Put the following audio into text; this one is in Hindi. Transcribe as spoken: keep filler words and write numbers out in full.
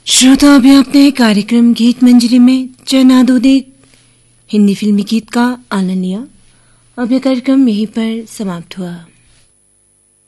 श्रोता, अभी आपने कार्यक्रम गीत मंजरी में चना दो दे हिंदी फिल्मी गीत का आनंद लिया। अब यह कार्यक्रम यहीं पर समाप्त हुआ।